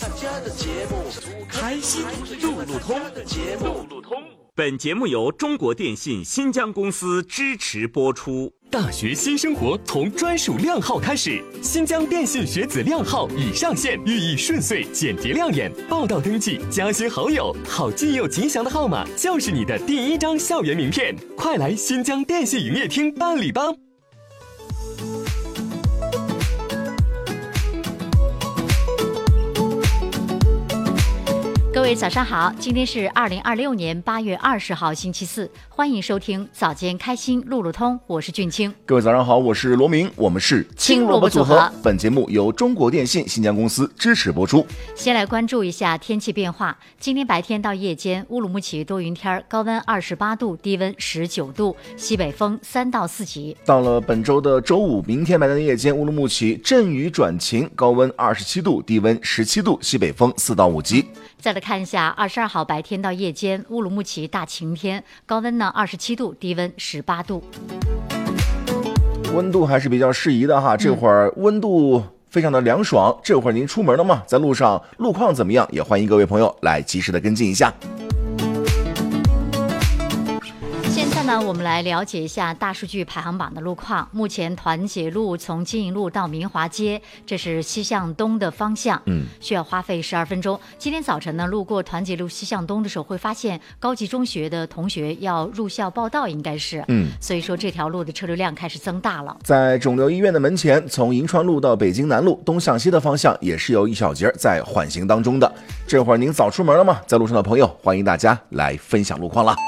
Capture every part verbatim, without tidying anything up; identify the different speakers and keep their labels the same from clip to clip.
Speaker 1: 家的节目，
Speaker 2: 开心路路通。
Speaker 1: 路路通。
Speaker 2: 本节目由中国电信新疆公司支持播出。
Speaker 3: 大学新生活从专属靓号开始，新疆电信学子靓号已上线，寓意顺遂、简洁亮眼。报到登记、加新好友，好记又吉祥的号码就是你的第一张校园名片。快来新疆电信营业厅办理吧！
Speaker 4: 各位早上好，今天是二零二六年八月二十号星期四，欢迎收听早间开心路路通，我是俊清。
Speaker 5: 各位早上好，我是罗明，我们是青萝卜组合。本节目由中国电信新疆公司支持播出。
Speaker 4: 先来关注一下天气变化。今天白天到夜间，乌鲁木齐多云天，高温二十八度，低温十九度，西北风三到四级。
Speaker 5: 到了本周的周五，明天白天的夜间，乌鲁木齐阵雨转晴，高温二十七度，低温十七度，西北风四到五级。
Speaker 4: 再来看一下二十二号白天到夜间，乌鲁木齐大晴天，高温呢二十七度，低温十八度。
Speaker 5: 温度还是比较适宜的哈，这会儿温度非常的凉爽。嗯、这会儿您出门了吗？在路上路况怎么样？也欢迎各位朋友来及时的跟进一下。
Speaker 4: 现在呢，我们来了解一下大数据排行榜的路况。目前团结路从金银路到明华街，这是西向东的方向，嗯，需要花费十二分钟。今天早晨呢，路过团结路西向东的时候，会发现高级中学的同学要入校报到，应该是，嗯，所以说这条路的车流量开始增大了。
Speaker 5: 在肿瘤医院的门前，从银川路到北京南路东向西的方向，也是有一小节在缓行当中的。这会儿您早出门了吗？在路上的朋友，欢迎大家来分享路况了。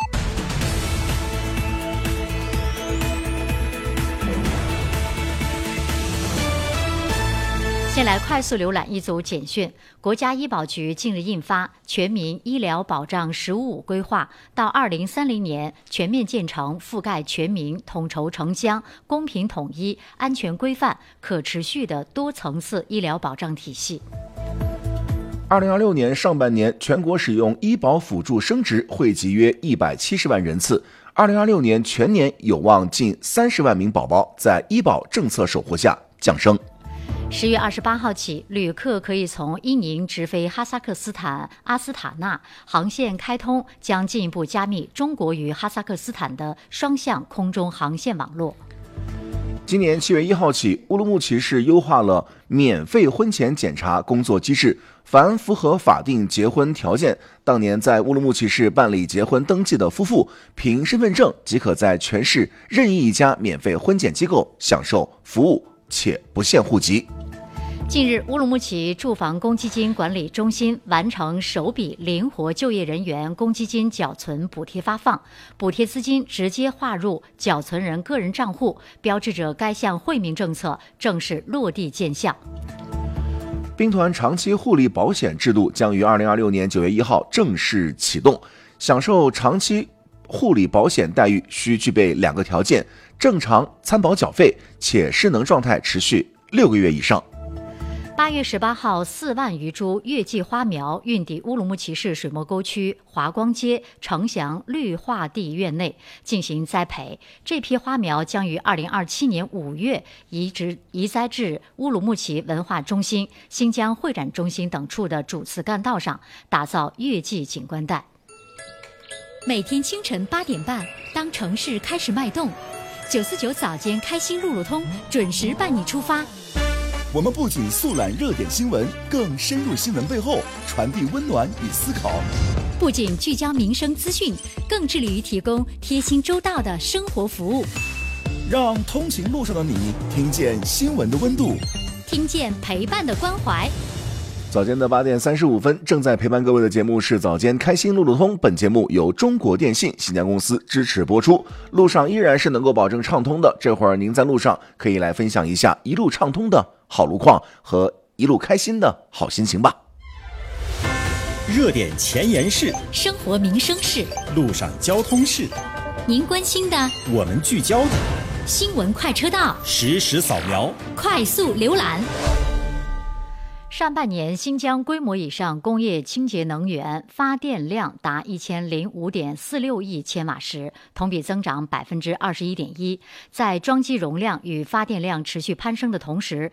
Speaker 4: 先来快速浏览一组简讯。国家医保局近日印发《全民医疗保障“十五五”规划》，到二零三零年全面建成覆盖全民、统筹城乡、公平统一、安全规范、可持续的多层次医疗保障体系。
Speaker 5: 二零二六年上半年，全国使用医保辅助升值惠及约一百七十万人次。二零二六年全年有望近三十万名宝宝在医保政策守护下降生。
Speaker 4: 十月二十八号起，旅客可以从伊宁直飞哈萨克斯坦阿斯塔纳，航线开通将进一步加密中国与哈萨克斯坦的双向空中航线网络。
Speaker 5: 今年七月一号起，乌鲁木齐市优化了免费婚前检查工作机制，凡符合法定结婚条件，当年在乌鲁木齐市办理结婚登记的夫妇，凭身份证即可在全市任意一家免费婚检机构享受服务，且不限户籍。
Speaker 4: 近日，乌鲁木齐住房公积金管理中心完成首笔灵活就业人员公积金缴存补贴发放，补贴资金直接划入缴存人个人账户，标志着该项惠民政策正式落地见效。
Speaker 5: 兵团长期护理保险制度将于二零二六年九月一号正式启动，享受长期护理保险待遇需具备两个条件：正常参保缴费，且失能状态持续六个月以上。
Speaker 4: 八月十八号，四万余株月季花苗运抵乌鲁木齐市水墨沟区华光街城祥绿化地院内进行栽培。这批花苗将于二零二七年五月移植移栽至乌鲁木齐文化中心、新疆会展中心等处的主次干道上，打造月季景观带。
Speaker 6: 每天清晨八点半，当城市开始脉动，九四九早间开心路路通准时伴你出发。
Speaker 7: 我们不仅速览热点新闻，更深入新闻背后，传递温暖与思考。
Speaker 6: 不仅聚焦民生资讯，更致力于提供贴心周到的生活服务。
Speaker 7: 让通勤路上的你听见新闻的温度，
Speaker 6: 听见陪伴的关怀。
Speaker 5: 早间的八点三十五分，正在陪伴各位的节目是早间开心路路通。本节目由中国电信新疆公司支持播出。路上依然是能够保证畅通的，这会儿您在路上可以来分享一下一路畅通的好路况和一路开心的好心情吧。
Speaker 8: 热点前沿事，
Speaker 6: 生活民生事，
Speaker 8: 路上交通事，
Speaker 6: 您关心的，
Speaker 8: 我们聚焦的
Speaker 6: 新闻快车道，
Speaker 8: 实时扫描，
Speaker 6: 快速浏览。
Speaker 4: 上半年，新疆规模以上工业清洁能源发电量达一千零五点四六亿千瓦时，同比增长百分之二十一点一。在装机容量与发电量持续攀升的同时，